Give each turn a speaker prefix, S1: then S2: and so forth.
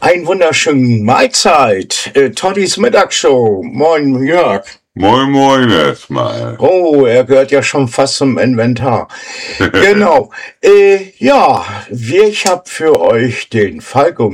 S1: Einen wunderschönen Mahlzeit. Toddys Mittagsshow. Moin, Jörg.
S2: Moin, moin erstmal.
S1: Oh, er gehört ja schon fast zum Inventar. Genau. Ich habe für euch den Falco